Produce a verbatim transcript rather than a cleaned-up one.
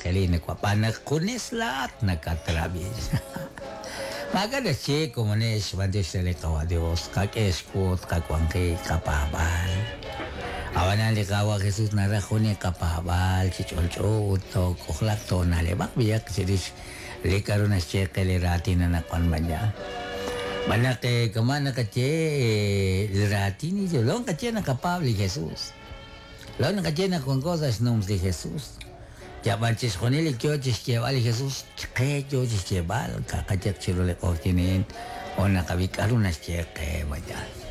evangelii kwa pana kunis lahat nakatrabis. Maganda siya kumunis bandes le kawa Dios kakespot kakwangke kapabal. Awan ali kawa Jesus narahuni kapabal chichoncho to koklak to nalebak biyak sidis le karuna siya kelerati na nakwan banya. Bana ke kemana kace lerati ni long kace nakapabli Jesus. Long kace na con cosas noms de Jesus. Ya banches con él que oches que vale Jesús que yo oches que vale kakajak chiro le kortinin ona kabikar unas que vaya.